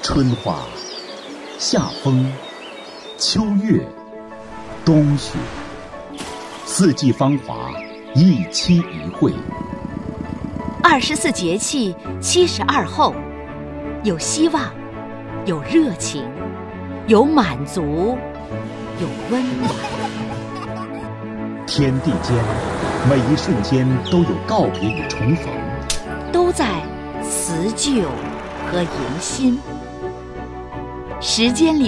春花、夏风、秋月、冬雪，四季芳华，一期一会。 24节气72候，有希望，有热情，有满足，有温暖。 天地间，每一瞬间都有告别与重逢， 都在辞旧和迎新。时间里